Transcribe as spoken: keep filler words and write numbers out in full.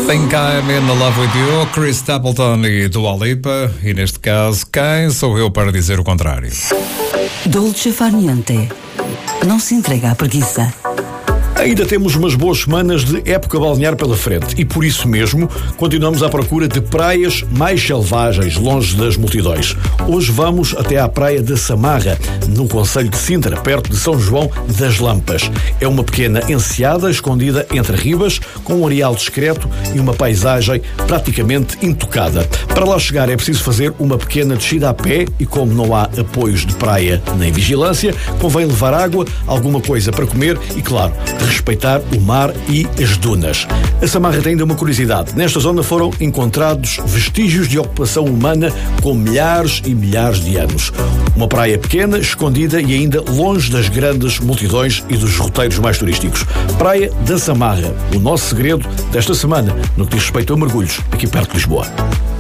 Think I'm in love with you, Chris Stapleton e Dua Lipa, e neste caso, quem sou eu para dizer o contrário? Dolce Far Niente. Não se entrega à preguiça. Ainda temos umas boas semanas de época balnear pela frente e por isso mesmo continuamos à procura de praias mais selvagens, longe das multidões. Hoje vamos até à praia de Samarra, no concelho de Sintra, perto de São João das Lampas. É uma pequena enseada escondida entre ribas, com um areal discreto e uma paisagem praticamente intocada. Para lá chegar é preciso fazer uma pequena descida a pé e, como não há apoios de praia nem vigilância, convém levar água, alguma coisa para comer e, claro, respeitar o mar e as dunas. A Samarra tem ainda uma curiosidade. Nesta zona foram encontrados vestígios de ocupação humana com milhares e milhares de anos. Uma praia pequena, escondida e ainda longe das grandes multidões e dos roteiros mais turísticos. Praia da Samarra, o nosso segredo desta semana, no que diz respeito a mergulhos, aqui perto de Lisboa.